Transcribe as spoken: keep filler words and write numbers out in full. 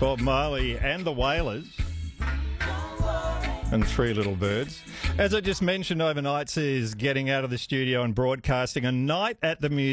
Bob Marley and the Wailers and Three Little Birds. As I just mentioned, Overnights is getting out of the studio and broadcasting a night at the museum.